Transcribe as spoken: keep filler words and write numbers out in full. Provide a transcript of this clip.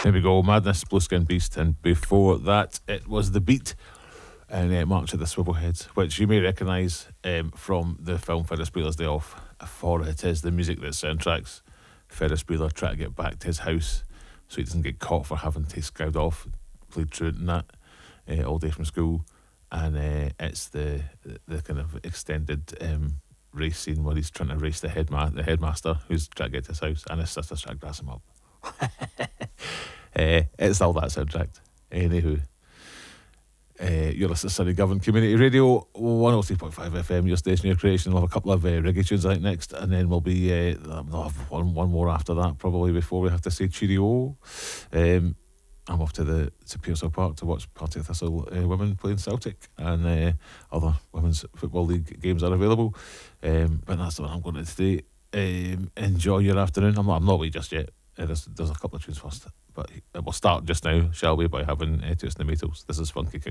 Here we go, Madness, Blueskin Beast, and before that it was The Beat and uh, March of the Swivelheads, which you may recognise um, from the film Ferris Bueller's Day Off, for it is the music that soundtracks Ferris Bueller trying to get back to his house so he doesn't get caught for having to scroud off, played truant in that uh, all day from school. And uh, it's the, the the kind of extended um, race scene where he's trying to race the headma- the headmaster who's trying to get to his house, and his sister's trying to grass him up. uh, it's all that soundtrack. Anywho, uh, you're listening to Sunny Govan Community Radio, one oh three point five F M, your station, your creation. We'll have a couple of uh, reggae tunes I think next, and then we'll be uh, we'll have one, one more after that probably before we have to say cheerio. Um, I'm off to the to Pearsall Park to watch Partick Thistle uh, women playing Celtic, and uh, other women's football league games are available. Um, but that's the one I'm going to today. Um, enjoy your afternoon. I'm not, I'm not away just yet. Uh, there's, there's a couple of tunes first, but we'll start just now, shall we, by having uh, Toast and Tomatoes. This is Funky King.